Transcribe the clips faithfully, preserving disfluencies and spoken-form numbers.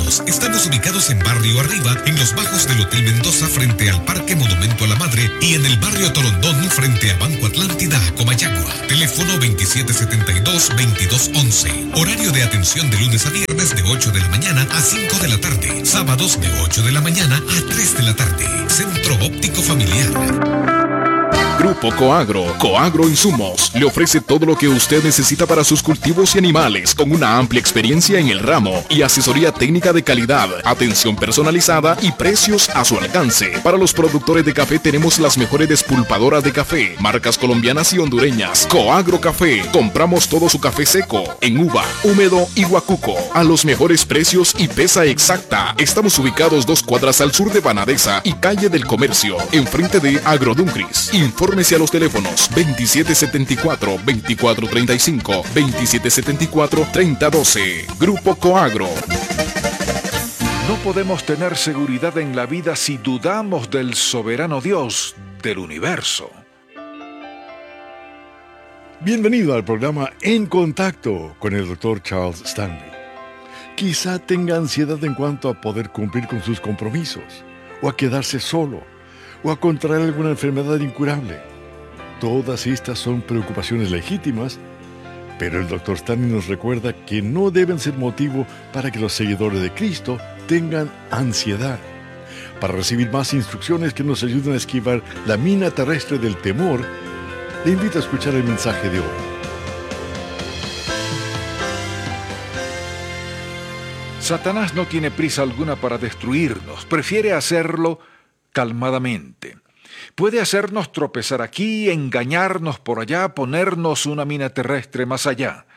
Visítenos. Estamos ubicados en Barrio Arriba, en los bajos del Hotel Mendoza, frente al Parque Monumento a la Madre, y en el Barrio Torondón, frente a Banco Atlántida, Comayagua. Teléfono veintisiete setenta y dos, veintidós once. Horario de atención de lunes a viernes de ocho de la mañana a cinco de la tarde. Sábados de ocho de la mañana a tres de la tarde. Centro Óptico Familiar. Grupo Coagro, Coagro Insumos, le ofrece todo lo que usted necesita para sus cultivos y animales, con una amplia experiencia en el ramo y asesoría técnica de calidad, atención personalizada y precios a su alcance. Para los productores de café tenemos las mejores despulpadoras de café, marcas colombianas y hondureñas. Coagro Café, compramos todo su café seco, en uva, húmedo y guacuco, a los mejores precios y pesa exacta. Estamos ubicados dos cuadras al sur de Banadesa y calle del Comercio, enfrente de Agroduncris. Infórmese a los teléfonos veintisiete setenta y cuatro, veinticuatro treinta y cinco, veintisiete setenta y cuatro, treinta doce. Grupo Coagro. No podemos tener seguridad en la vida si dudamos del soberano Dios del universo. Bienvenido al programa En Contacto con el doctor Charles Stanley. Quizá tenga ansiedad en cuanto a poder cumplir con sus compromisos, o a quedarse solo, o a contraer alguna enfermedad incurable. Todas estas son preocupaciones legítimas, pero el doctor Stanley nos recuerda que no deben ser motivo para que los seguidores de Cristo tengan ansiedad. Para recibir más instrucciones que nos ayuden a esquivar la mina terrestre del temor, le invito a escuchar el mensaje de hoy. Satanás no tiene prisa alguna para destruirnos, prefiere hacerlo calmadamente. Puede hacernos tropezar aquí, engañarnos por allá, ponernos una mina terrestre más allá.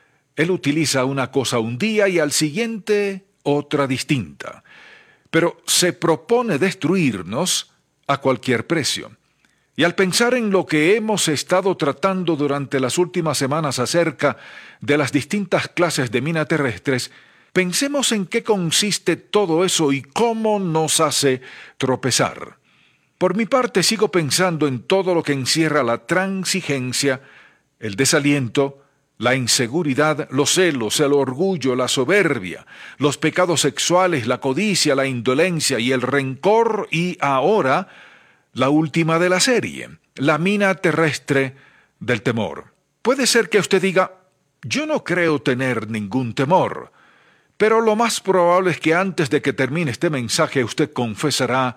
Él utiliza una cosa un día y al siguiente otra distinta. Pero se propone destruirnos a cualquier precio. Y al pensar en lo que hemos estado tratando durante las últimas semanas acerca de las distintas clases de minas terrestres, pensemos en qué consiste todo eso y cómo nos hace tropezar. Por mi parte, sigo pensando en todo lo que encierra la transigencia, el desaliento, la inseguridad, los celos, el orgullo, la soberbia, los pecados sexuales, la codicia, la indolencia y el rencor, y ahora la última de la serie, la mina terrestre del temor. Puede ser que usted diga, yo no creo tener ningún temor, pero lo más probable es que antes de que termine este mensaje usted confesará,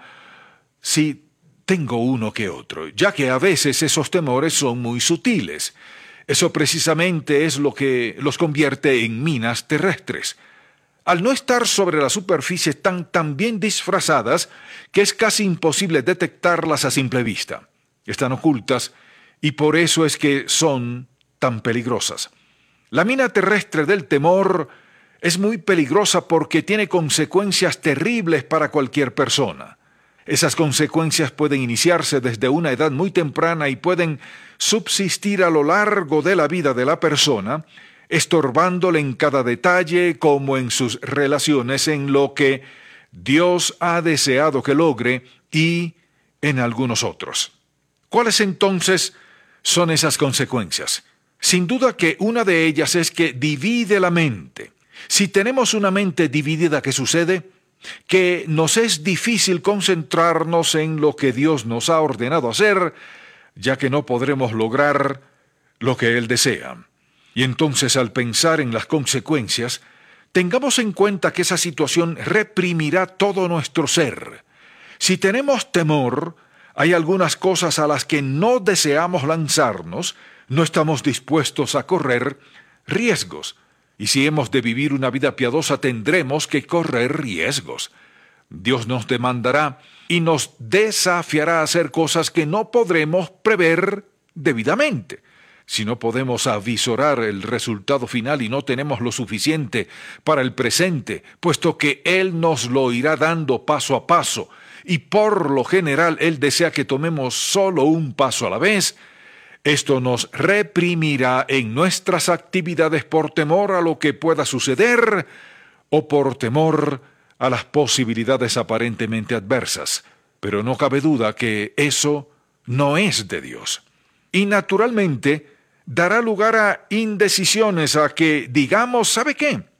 sí, tengo uno que otro, ya que a veces esos temores son muy sutiles. Eso precisamente es lo que los convierte en minas terrestres. Al no estar sobre la superficie están tan bien disfrazadas que es casi imposible detectarlas a simple vista. Están ocultas y por eso es que son tan peligrosas. La mina terrestre del temor es muy peligrosa porque tiene consecuencias terribles para cualquier persona. Esas consecuencias pueden iniciarse desde una edad muy temprana y pueden subsistir a lo largo de la vida de la persona, estorbándole en cada detalle como en sus relaciones, en lo que Dios ha deseado que logre y en algunos otros. ¿Cuáles entonces son esas consecuencias? Sin duda que una de ellas es que divide la mente. Si tenemos una mente dividida, ¿qué sucede? Que nos es difícil concentrarnos en lo que Dios nos ha ordenado hacer, ya que no podremos lograr lo que Él desea. Y entonces, al pensar en las consecuencias, tengamos en cuenta que esa situación reprimirá todo nuestro ser. Si tenemos temor, hay algunas cosas a las que no deseamos lanzarnos, no estamos dispuestos a correr riesgos. Y si hemos de vivir una vida piadosa, tendremos que correr riesgos. Dios nos demandará y nos desafiará a hacer cosas que no podremos prever debidamente. Si no podemos avisorar el resultado final y no tenemos lo suficiente para el presente, puesto que Él nos lo irá dando paso a paso, y por lo general Él desea que tomemos solo un paso a la vez, esto nos reprimirá en nuestras actividades por temor a lo que pueda suceder o por temor a las posibilidades aparentemente adversas. Pero no cabe duda que eso no es de Dios. Y naturalmente dará lugar a indecisiones, a que digamos, ¿sabe qué?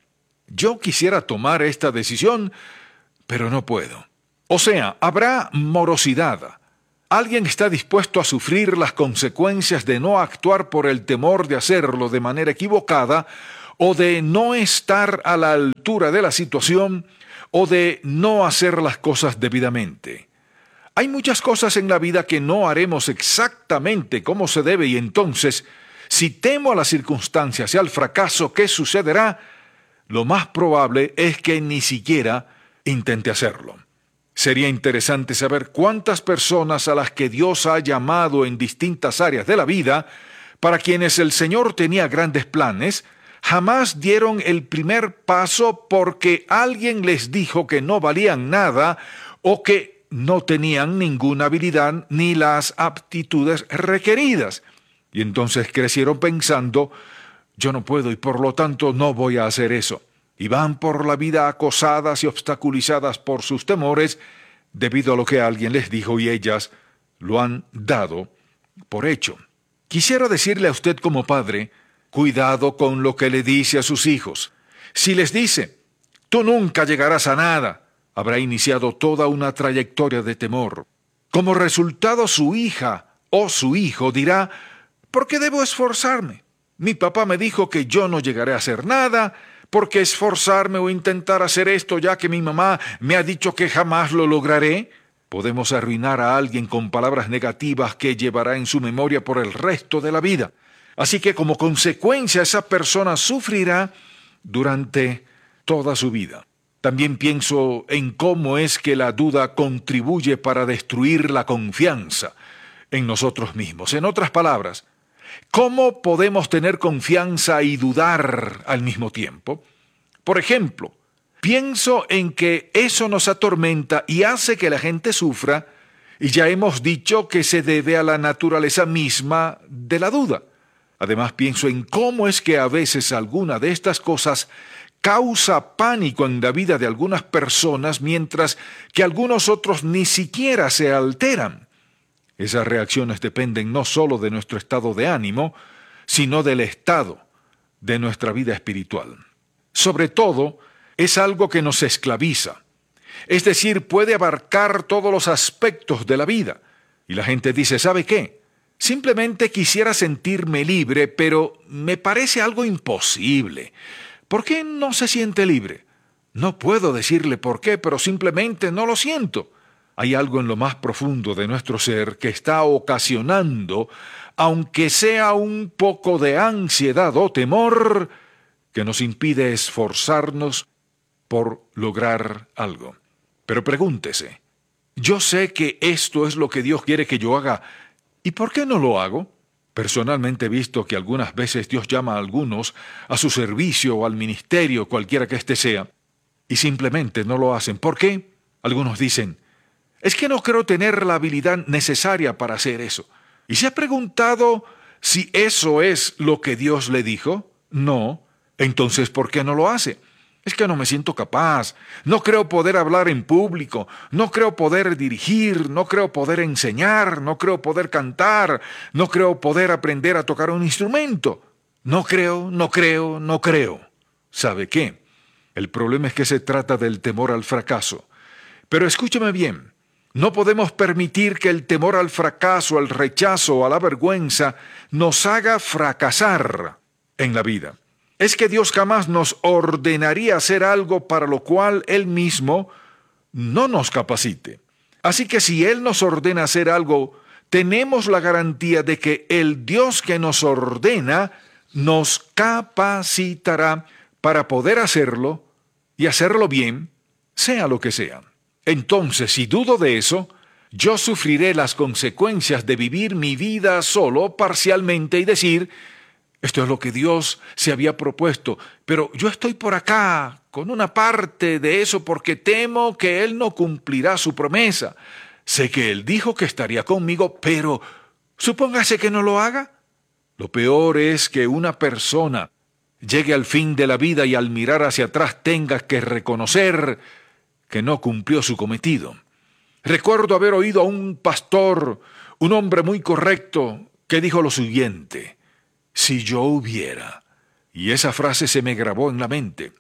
Yo quisiera tomar esta decisión, pero no puedo. O sea, habrá morosidad. Alguien está dispuesto a sufrir las consecuencias de no actuar por el temor de hacerlo de manera equivocada, o de no estar a la altura de la situación, o de no hacer las cosas debidamente. Hay muchas cosas en la vida que no haremos exactamente como se debe, y entonces, si temo a las circunstancias y al fracaso, ¿qué sucederá? Lo más probable es que ni siquiera intente hacerlo. Sería interesante saber cuántas personas a las que Dios ha llamado en distintas áreas de la vida, para quienes el Señor tenía grandes planes, jamás dieron el primer paso porque alguien les dijo que no valían nada o que no tenían ninguna habilidad ni las aptitudes requeridas. Y entonces crecieron pensando, yo no puedo y por lo tanto no voy a hacer eso. Y van por la vida acosadas y obstaculizadas por sus temores debido a lo que alguien les dijo y ellas lo han dado por hecho. Quisiera decirle a usted como padre, cuidado con lo que le dice a sus hijos. Si les dice, tú nunca llegarás a nada, habrá iniciado toda una trayectoria de temor. Como resultado, su hija o su hijo dirá, ¿por qué debo esforzarme? Mi papá me dijo que yo no llegaré a hacer nada. ¿Por qué esforzarme o intentar hacer esto ya que mi mamá me ha dicho que jamás lo lograré? Podemos arruinar a alguien con palabras negativas que llevará en su memoria por el resto de la vida. Así que como consecuencia esa persona sufrirá durante toda su vida. También pienso en cómo es que la duda contribuye para destruir la confianza en nosotros mismos. En otras palabras, ¿cómo podemos tener confianza y dudar al mismo tiempo? Por ejemplo, pienso en que eso nos atormenta y hace que la gente sufra, y ya hemos dicho que se debe a la naturaleza misma de la duda. Además, pienso en cómo es que a veces alguna de estas cosas causa pánico en la vida de algunas personas, mientras que algunos otros ni siquiera se alteran. Esas reacciones dependen no solo de nuestro estado de ánimo, sino del estado de nuestra vida espiritual. Sobre todo, es algo que nos esclaviza. Es decir, puede abarcar todos los aspectos de la vida. Y la gente dice, ¿sabe qué? Simplemente quisiera sentirme libre, pero me parece algo imposible. ¿Por qué no se siente libre? No puedo decirle por qué, pero simplemente no lo siento. Hay algo en lo más profundo de nuestro ser que está ocasionando, aunque sea un poco de ansiedad o temor, que nos impide esforzarnos por lograr algo. Pero pregúntese, yo sé que esto es lo que Dios quiere que yo haga, ¿y por qué no lo hago? Personalmente he visto que algunas veces Dios llama a algunos a su servicio o al ministerio, cualquiera que éste sea, y simplemente no lo hacen. ¿Por qué? Algunos dicen, es que no creo tener la habilidad necesaria para hacer eso. ¿Y se ha preguntado si eso es lo que Dios le dijo? No. Entonces, ¿por qué no lo hace? Es que no me siento capaz, no creo poder hablar en público, no creo poder dirigir, no creo poder enseñar, no creo poder cantar, no creo poder aprender a tocar un instrumento. No creo, no creo, no creo. ¿Sabe qué? El problema es que se trata del temor al fracaso. Pero escúcheme bien, no podemos permitir que el temor al fracaso, al rechazo o a la vergüenza nos haga fracasar en la vida. Es que Dios jamás nos ordenaría hacer algo para lo cual Él mismo no nos capacite. Así que si Él nos ordena hacer algo, tenemos la garantía de que el Dios que nos ordena nos capacitará para poder hacerlo y hacerlo bien, sea lo que sea. Entonces, si dudo de eso, yo sufriré las consecuencias de vivir mi vida solo, parcialmente, y decir, esto es lo que Dios se había propuesto, pero yo estoy por acá con una parte de eso porque temo que Él no cumplirá su promesa. Sé que Él dijo que estaría conmigo, pero supóngase que no lo haga. Lo peor es que una persona llegue al fin de la vida y al mirar hacia atrás tenga que reconocer que no cumplió su cometido. Recuerdo haber oído a un pastor, un hombre muy correcto, que dijo lo siguiente: si yo hubiera, y esa frase se me grabó en la mente,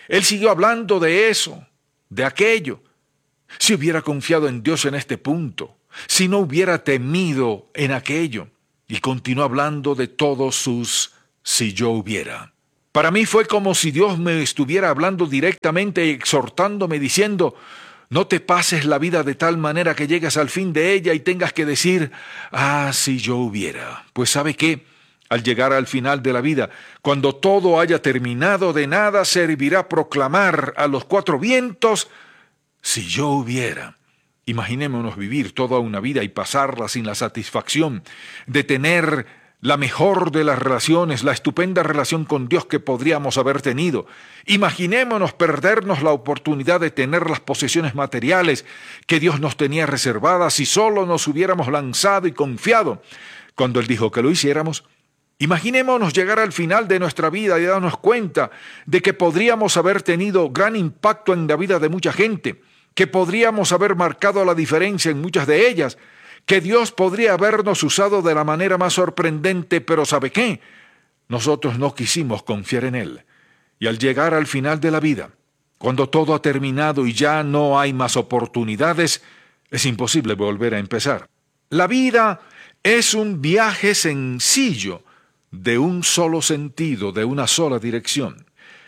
Él siguió hablando de eso, de aquello. Si hubiera confiado en Dios en este punto, si no hubiera temido en aquello, y continuó hablando de todos sus si yo hubiera. Para mí fue como si Dios me estuviera hablando directamente y exhortándome diciendo, no te pases la vida de tal manera que llegues al fin de ella y tengas que decir, ah, si yo hubiera. Pues ¿sabe qué? Al llegar al final de la vida, cuando todo haya terminado, de nada servirá proclamar a los cuatro vientos, si yo hubiera. Imaginémonos vivir toda una vida y pasarla sin la satisfacción de tener la mejor de las relaciones, la estupenda relación con Dios que podríamos haber tenido. Imaginémonos perdernos la oportunidad de tener las posesiones materiales que Dios nos tenía reservadas si solo nos hubiéramos lanzado y confiado cuando Él dijo que lo hiciéramos. Imaginémonos llegar al final de nuestra vida y darnos cuenta de que podríamos haber tenido gran impacto en la vida de mucha gente, que podríamos haber marcado la diferencia en muchas de ellas, que Dios podría habernos usado de la manera más sorprendente, pero ¿sabe qué? Nosotros no quisimos confiar en Él. Y al llegar al final de la vida, cuando todo ha terminado y ya no hay más oportunidades, es imposible volver a empezar. La vida es un viaje sencillo, de un solo sentido, de una sola dirección.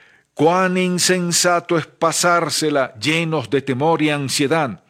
Cuán insensato es pasársela llenos de temor y ansiedad,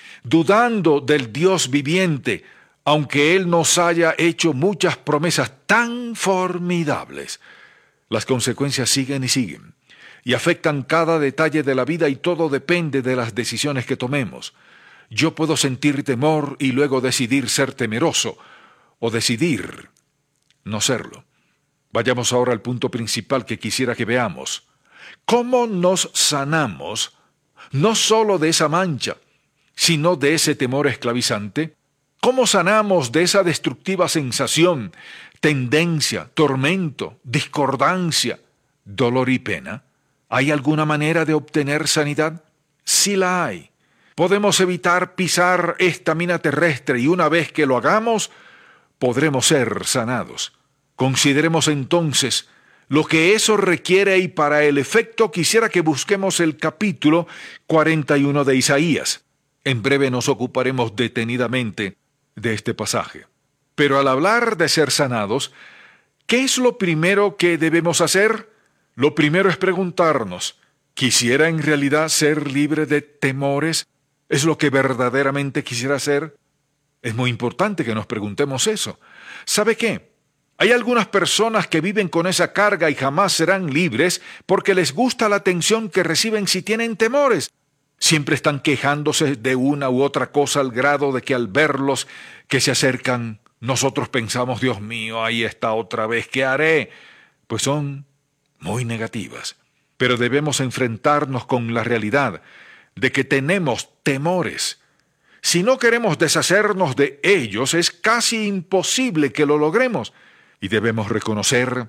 dudando del Dios viviente, aunque Él nos haya hecho muchas promesas tan formidables. Las consecuencias siguen y siguen, y afectan cada detalle de la vida y todo depende de las decisiones que tomemos. Yo puedo sentir temor y luego decidir ser temeroso, o decidir no serlo. Vayamos ahora al punto principal que quisiera que veamos. ¿Cómo nos sanamos no solo de esa mancha, sino de ese temor esclavizante? ¿Cómo sanamos de esa destructiva sensación, tendencia, tormento, discordancia, dolor y pena? ¿Hay alguna manera de obtener sanidad? Sí la hay. Podemos evitar pisar esta mina terrestre y una vez que lo hagamos, podremos ser sanados. Consideremos entonces lo que eso requiere y para el efecto quisiera que busquemos el capítulo cuarenta y uno de Isaías. En breve nos ocuparemos detenidamente de este pasaje. Pero al hablar de ser sanados, ¿qué es lo primero que debemos hacer? Lo primero es preguntarnos, ¿quisiera en realidad ser libre de temores? ¿Es lo que verdaderamente quisiera ser? Es muy importante que nos preguntemos eso. ¿Sabe qué? Hay algunas personas que viven con esa carga y jamás serán libres porque les gusta la atención que reciben si tienen temores. Siempre están quejándose de una u otra cosa al grado de que al verlos que se acercan, nosotros pensamos, Dios mío, ahí está otra vez, ¿qué haré? Pues son muy negativas. Pero debemos enfrentarnos con la realidad de que tenemos temores. Si no queremos deshacernos de ellos, es casi imposible que lo logremos. Y debemos reconocer,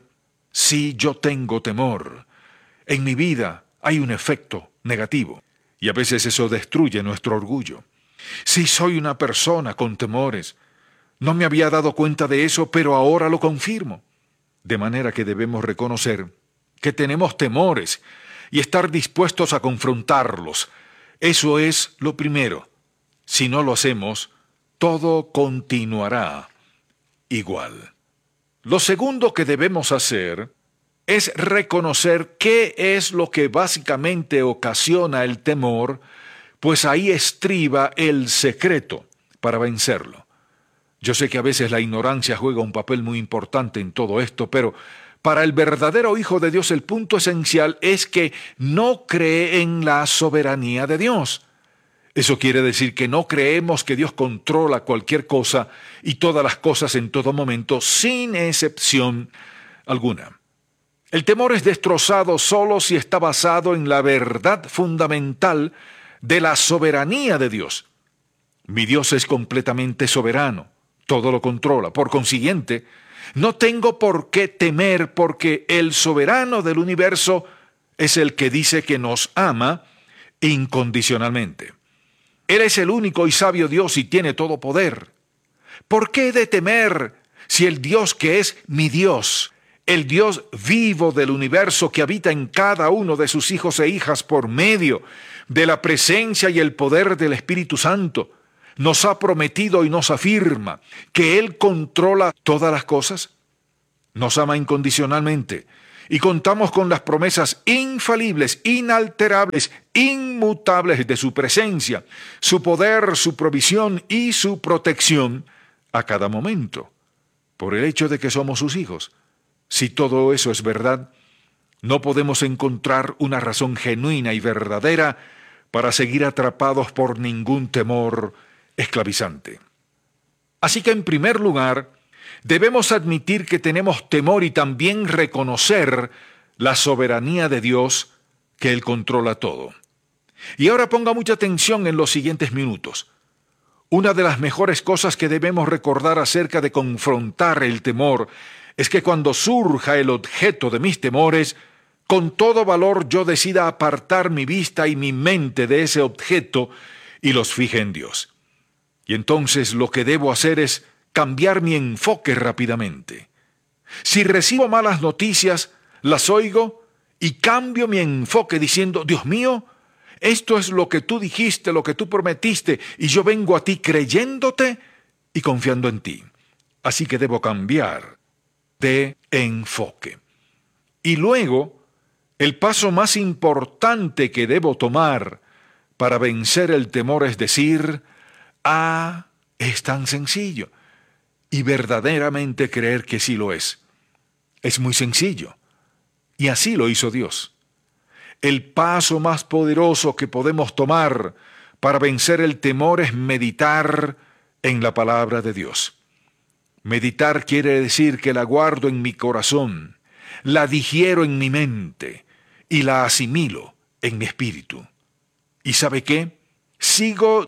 si yo tengo temor, en mi vida hay un efecto negativo. Y a veces eso destruye nuestro orgullo. Si soy una persona con temores, no me había dado cuenta de eso, pero ahora lo confirmo. De manera que debemos reconocer que tenemos temores y estar dispuestos a confrontarlos. Eso es lo primero. Si no lo hacemos, todo continuará igual. Lo segundo que debemos hacer es reconocer qué es lo que básicamente ocasiona el temor, pues ahí estriba el secreto para vencerlo. Yo sé que a veces la ignorancia juega un papel muy importante en todo esto, pero para el verdadero Hijo de Dios el punto esencial es que no cree en la soberanía de Dios. Eso quiere decir que no creemos que Dios controla cualquier cosa y todas las cosas en todo momento, sin excepción alguna. El temor es destrozado solo si está basado en la verdad fundamental de la soberanía de Dios. Mi Dios es completamente soberano, todo lo controla. Por consiguiente, no tengo por qué temer porque el soberano del universo es el que dice que nos ama incondicionalmente. Él es el único y sabio Dios y tiene todo poder. ¿Por qué he de temer si el Dios que es mi Dios el Dios vivo del universo que habita en cada uno de sus hijos e hijas por medio de la presencia y el poder del Espíritu Santo, nos ha prometido y nos afirma que Él controla todas las cosas, nos ama incondicionalmente y contamos con las promesas infalibles, inalterables, inmutables de su presencia, su poder, su provisión y su protección a cada momento, por el hecho de que somos sus hijos. Si todo eso es verdad, no podemos encontrar una razón genuina y verdadera para seguir atrapados por ningún temor esclavizante. Así que, en primer lugar, debemos admitir que tenemos temor y también reconocer la soberanía de Dios, que Él controla todo. Y ahora ponga mucha atención en los siguientes minutos. Una de las mejores cosas que debemos recordar acerca de confrontar el temor es que cuando surja el objeto de mis temores, con todo valor yo decida apartar mi vista y mi mente de ese objeto y los fije en Dios. Y entonces lo que debo hacer es cambiar mi enfoque rápidamente. Si recibo malas noticias, las oigo y cambio mi enfoque diciendo: Dios mío, esto es lo que tú dijiste, lo que tú prometiste, y yo vengo a ti creyéndote y confiando en ti. Así que debo cambiar de enfoque. Y luego, el paso más importante que debo tomar para vencer el temor es decir: ah, es tan sencillo. Y verdaderamente creer que sí lo es. Es muy sencillo. Y así lo hizo Dios. El paso más poderoso que podemos tomar para vencer el temor es meditar en la palabra de Dios. Meditar quiere decir que la guardo en mi corazón, la digiero en mi mente y la asimilo en mi espíritu. ¿Y sabe qué? Sigo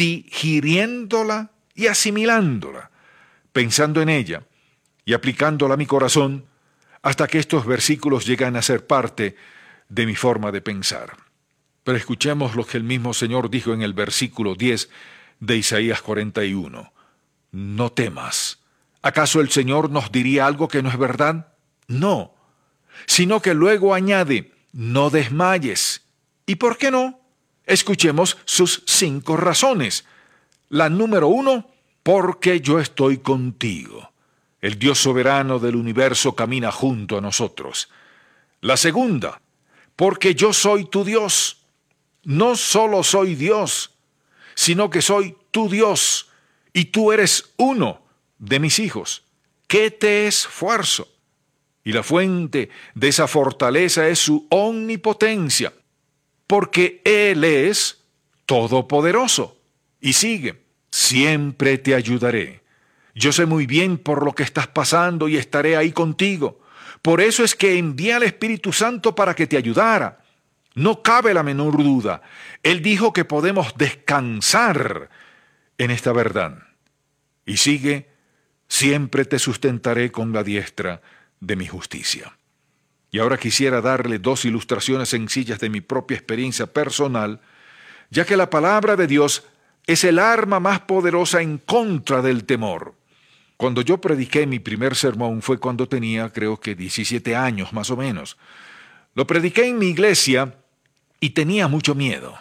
digiriéndola y asimilándola, pensando en ella y aplicándola a mi corazón hasta que estos versículos llegan a ser parte de mi forma de pensar. Pero escuchemos lo que el mismo Señor dijo en el versículo diez de Isaías cuarenta y uno. No temas. ¿Acaso el Señor nos diría algo que no es verdad? No, sino que luego añade: no desmayes. ¿Y por qué no? Escuchemos sus cinco razones. La número uno: porque yo estoy contigo. El Dios soberano del universo camina junto a nosotros. La segunda: porque yo soy tu Dios. No solo soy Dios, sino que soy tu Dios, y tú eres uno de mis hijos. ¿Qué te esfuerzo? Y la fuente de esa fortaleza es su omnipotencia, porque Él es todopoderoso. Y sigue: siempre te ayudaré. Yo sé muy bien por lo que estás pasando y estaré ahí contigo. Por eso es que envié al Espíritu Santo para que te ayudara. No cabe la menor duda. Él dijo que podemos descansar en esta verdad. Y sigue: siempre te sustentaré con la diestra de mi justicia. Y ahora quisiera darle dos ilustraciones sencillas de mi propia experiencia personal, ya que la palabra de Dios es el arma más poderosa en contra del temor. Cuando yo prediqué mi primer sermón fue cuando tenía, creo que diecisiete años más o menos. Lo prediqué en mi iglesia y tenía mucho miedo.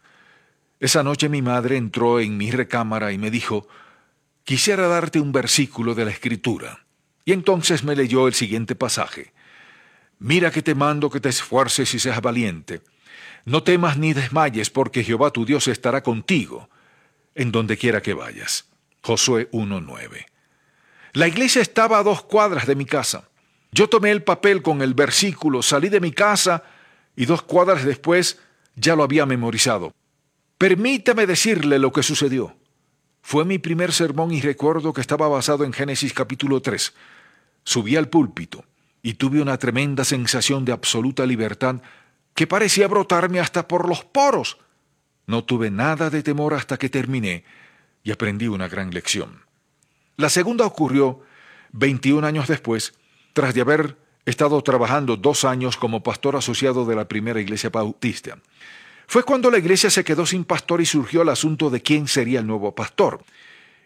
Esa noche mi madre entró en mi recámara y me dijo: quisiera darte un versículo de la Escritura. Y entonces me leyó el siguiente pasaje: mira que te mando que te esfuerces y seas valiente. No temas ni desmayes, porque Jehová tu Dios estará contigo en donde quiera que vayas. Josué uno nueve. La iglesia estaba a dos cuadras de mi casa. Yo tomé el papel con el versículo, salí de mi casa y dos cuadras después ya lo había memorizado. Permítame decirle lo que sucedió. Fue mi primer sermón y recuerdo que estaba basado en Génesis capítulo tres. Subí al púlpito y tuve una tremenda sensación de absoluta libertad que parecía brotarme hasta por los poros. No tuve nada de temor hasta que terminé y aprendí una gran lección. La segunda ocurrió veintiún años después, tras de haber estado trabajando dos años como pastor asociado de la primera iglesia bautista. Fue cuando la iglesia se quedó sin pastor y surgió el asunto de quién sería el nuevo pastor.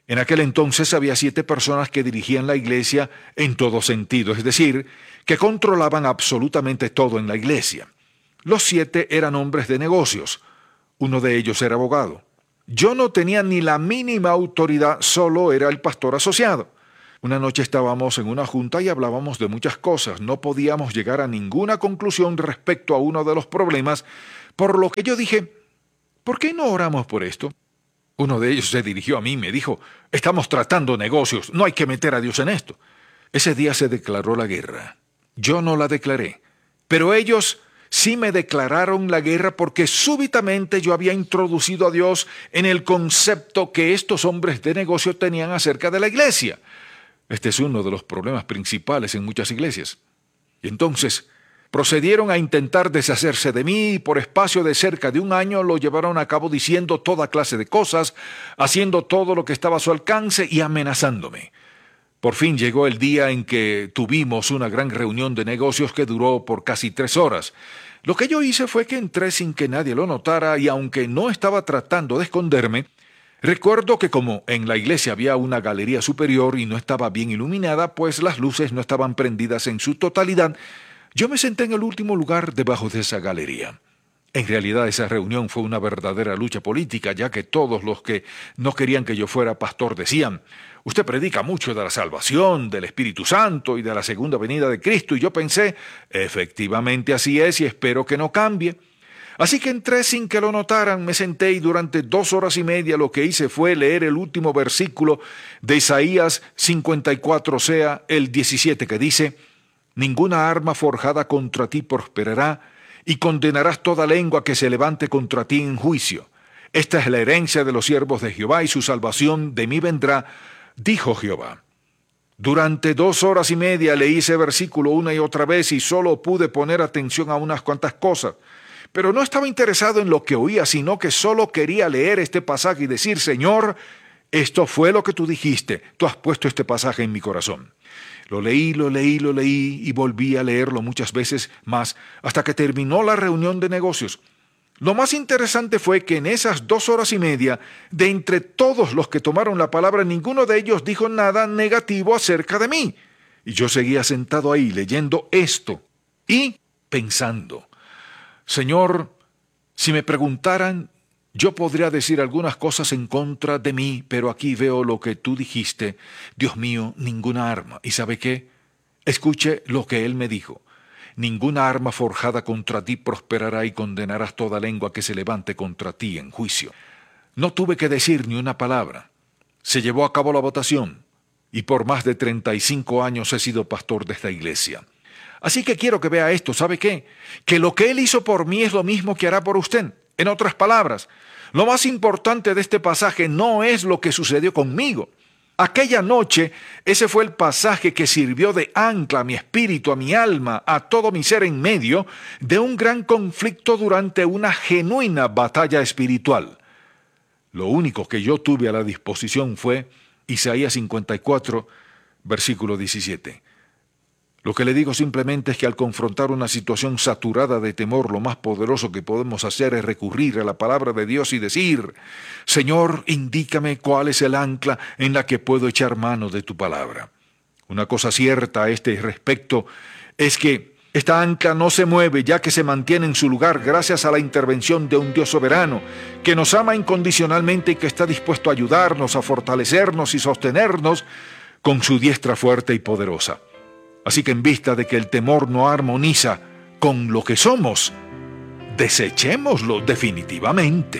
En aquel entonces había siete personas que dirigían la iglesia en todo sentido, es decir, que controlaban absolutamente todo en la iglesia. Los siete eran hombres de negocios. Uno de ellos era abogado. Yo no tenía ni la mínima autoridad, solo era el pastor asociado. Una noche estábamos en una junta y hablábamos de muchas cosas. No podíamos llegar a ninguna conclusión respecto a uno de los problemas, por lo que yo dije, ¿por qué no oramos por esto? Uno de ellos se dirigió a mí y me dijo, estamos tratando negocios, no hay que meter a Dios en esto. Ese día se declaró la guerra. Yo no la declaré, pero ellos sí me declararon la guerra porque súbitamente yo había introducido a Dios en el concepto que estos hombres de negocio tenían acerca de la iglesia. Este es uno de los problemas principales en muchas iglesias. Y entonces procedieron a intentar deshacerse de mí y por espacio de cerca de un año lo llevaron a cabo diciendo toda clase de cosas, haciendo todo lo que estaba a su alcance y amenazándome. Por fin llegó el día en que tuvimos una gran reunión de negocios que duró por casi tres horas. Lo que yo hice fue que entré sin que nadie lo notara y aunque no estaba tratando de esconderme, recuerdo que como en la iglesia había una galería superior y no estaba bien iluminada, pues las luces no estaban prendidas en su totalidad, yo me senté en el último lugar debajo de esa galería. En realidad esa reunión fue una verdadera lucha política, ya que todos los que no querían que yo fuera pastor decían, usted predica mucho de la salvación, del Espíritu Santo y de la segunda venida de Cristo, y yo pensé, efectivamente así es y espero que no cambie. Así que entré sin que lo notaran, me senté y durante dos horas y media lo que hice fue leer el último versículo de Isaías cincuenta y cuatro, o sea, el diecisiete, que dice, ninguna arma forjada contra ti prosperará, y condenarás toda lengua que se levante contra ti en juicio. Esta es la herencia de los siervos de Jehová, y su salvación de mí vendrá, dijo Jehová. Durante dos horas y media leí ese versículo una y otra vez y solo pude poner atención a unas cuantas cosas. Pero no estaba interesado en lo que oía, sino que solo quería leer este pasaje y decir, Señor, esto fue lo que tú dijiste, tú has puesto este pasaje en mi corazón. Lo leí, lo leí, lo leí y volví a leerlo muchas veces más hasta que terminó la reunión de negocios. Lo más interesante fue que en esas dos horas y media, de entre todos los que tomaron la palabra, ninguno de ellos dijo nada negativo acerca de mí. Y yo seguía sentado ahí leyendo esto y pensando, Señor, si me preguntaran, yo podría decir algunas cosas en contra de mí, pero aquí veo lo que tú dijiste. Dios mío, ninguna arma. ¿Y sabe qué? Escuche lo que él me dijo. Ninguna arma forjada contra ti prosperará y condenarás toda lengua que se levante contra ti en juicio. No tuve que decir ni una palabra. Se llevó a cabo la votación y por más de treinta y cinco años he sido pastor de esta iglesia. Así que quiero que vea esto. ¿Sabe qué? Que lo que él hizo por mí es lo mismo que hará por usted. En otras palabras, lo más importante de este pasaje no es lo que sucedió conmigo. Aquella noche, ese fue el pasaje que sirvió de ancla a mi espíritu, a mi alma, a todo mi ser en medio de un gran conflicto durante una genuina batalla espiritual. Lo único que yo tuve a la disposición fue Isaías cincuenta y cuatro, versículo diecisiete. Lo que le digo simplemente es que al confrontar una situación saturada de temor, lo más poderoso que podemos hacer es recurrir a la palabra de Dios y decir, Señor, indícame cuál es el ancla en la que puedo echar mano de tu palabra. Una cosa cierta a este respecto es que esta ancla no se mueve ya que se mantiene en su lugar gracias a la intervención de un Dios soberano que nos ama incondicionalmente y que está dispuesto a ayudarnos, a fortalecernos y sostenernos con su diestra fuerte y poderosa. Así que en vista de que el temor no armoniza con lo que somos, desechémoslo definitivamente.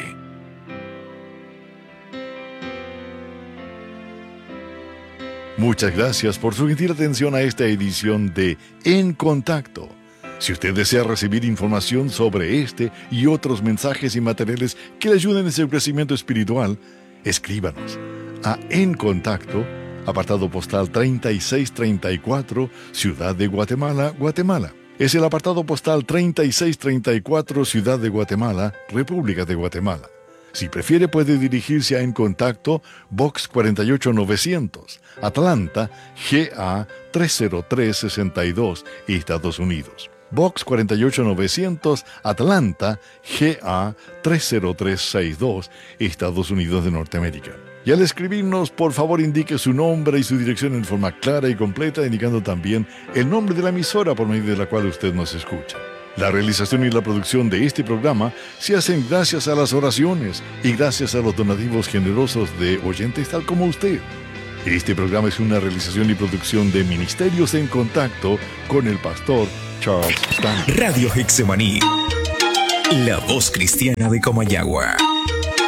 Muchas gracias por su gentil atención a esta edición de En Contacto. Si usted desea recibir información sobre este y otros mensajes y materiales que le ayuden en su crecimiento espiritual, escríbanos a En Contacto, apartado postal treinta y seis treinta y cuatro, Ciudad de Guatemala, Guatemala. Es el apartado postal treinta y seis treinta y cuatro, Ciudad de Guatemala, República de Guatemala. Si prefiere, puede dirigirse a En Contacto, Box cuarenta y ocho novecientos, Atlanta, G A tres cero tres seis dos, Estados Unidos. Box cuatro ocho novecientos, Atlanta, G A tres cero tres seis dos, Estados Unidos de Norteamérica. Y al escribirnos, por favor indique su nombre y su dirección en forma clara y completa, indicando también el nombre de la emisora por medio de la cual usted nos escucha. La realización y la producción de este programa se hacen gracias a las oraciones y gracias a los donativos generosos de oyentes tal como usted. Este programa es una realización y producción de Ministerios en Contacto con el pastor Charles Stanley. Radio Hexemaní, la voz cristiana de Comayagua.